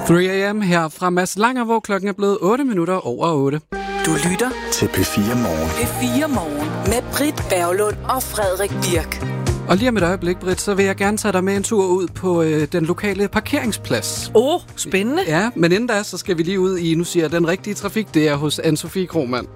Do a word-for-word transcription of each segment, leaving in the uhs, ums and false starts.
tre a m her fra Mads Langer, hvor klokken er blevet otte minutter over otte. Du lytter til P fire Morgen. P fire Morgen med Britt Berglund og Frederik Birk. Og lige om et øjeblik, Britt, så vil jeg gerne tage dig med en tur ud på øh, den lokale parkeringsplads. Åh, oh, spændende. Ja, men inden da, så skal vi lige ud i, nu siger jeg, den rigtige trafik, det er hos Anne-Sophie Krohmann.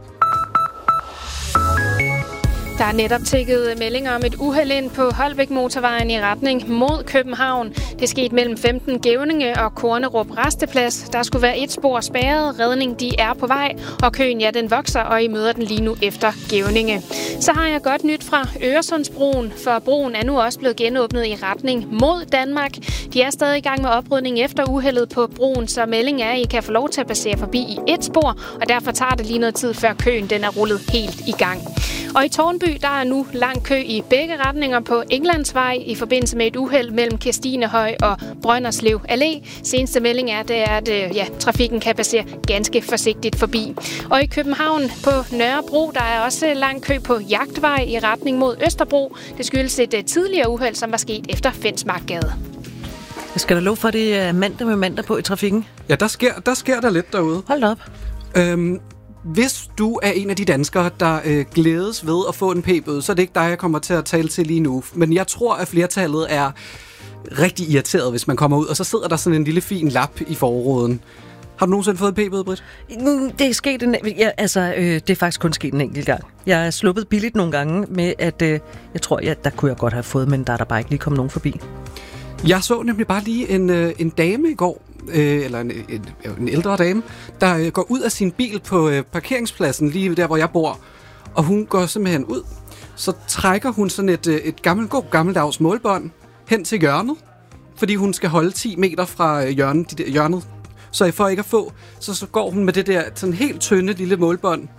Der er netop tækket meldinger om et uheld ind på Holbæk-motorvejen i retning mod København. Det skete mellem femten Gævninge og Kornerup Rasteplads. Der skulle være et spor spærret. Redning, de er på vej, og køen, ja, den vokser, og I møder den lige nu efter Gævninge. Så har jeg godt nyt fra Øresundsbroen, for broen er nu også blevet genåbnet i retning mod Danmark. De er stadig i gang med oprydning efter uheldet på broen, så meldingen er, at I kan få lov til at passere forbi i et spor, og derfor tager det lige noget tid, før køen den er rullet helt i gang. Og i Tårnby, der er nu lang kø i begge retninger på Englandsvej i forbindelse med et uheld mellem Kirstinehøj og Brønderslev Allé. Seneste melding er, det er, at ja, trafikken kan passere ganske forsigtigt forbi. Og i København på Nørrebro, der er også lang kø på Jagtvej i retning mod Østerbro. Det skyldes et tidligere uheld, som var sket efter Fensmarkgade. Jeg skal da love for, at det er mandag med mandag på i trafikken. Ja, der sker der, sker der lidt derude. Hold op. Øhm, Hvis du er en af de danskere, der øh, glædes ved at få en p-bøde, så er det ikke dig, jeg kommer til at tale til lige nu. Men jeg tror, at flertallet er rigtig irriteret, hvis man kommer ud, og så sidder der sådan en lille fin lap i forruden. Har du nogensinde fået en p-bøde, Britt? Det er sket en, ja, altså, øh, det er faktisk kun sket en enkelt gang. Jeg er sluppet billigt nogle gange med, at øh, jeg tror, ja, der kunne jeg godt have fået, men der er der bare ikke lige kommet nogen forbi. Jeg så nemlig bare lige en, øh, en dame i går, øh, eller en, en, en ældre dame, der øh, går ud af sin bil på øh, parkeringspladsen lige der, hvor jeg bor, og hun går simpelthen ud. Så trækker hun sådan et, øh, et gammelt, god gammeldags målbånd hen til hjørnet, fordi hun skal holde ti meter fra hjørnet, de der, hjørnet. Så for ikke at få, så, så går hun med det der sådan helt tynde lille målbånd